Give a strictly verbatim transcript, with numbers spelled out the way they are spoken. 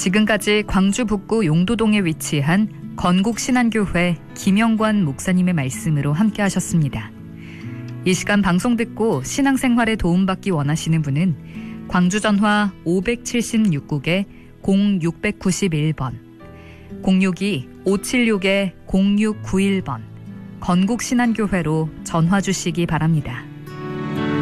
지금까지 광주 북구 용도동에 위치한 건국신안교회 김영관 목사님의 말씀으로 함께 하셨습니다. 이 시간 방송 듣고 신앙생활에 도움받기 원하시는 분은 광주전화 오칠육 국에 공육구일 번, 공육이 오칠육 공육구일 번 건국신안교회로 전화 주시기 바랍니다.